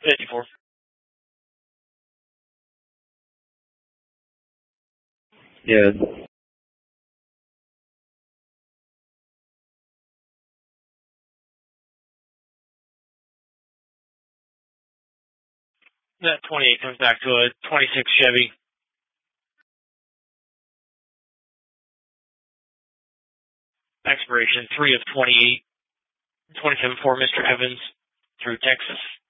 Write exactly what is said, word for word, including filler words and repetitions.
fifty-four. Yeah. That twenty-eight comes back to a twenty-six Chevy. Expiration three of twenty-eight. twenty-seven for Mister Evans through Texas.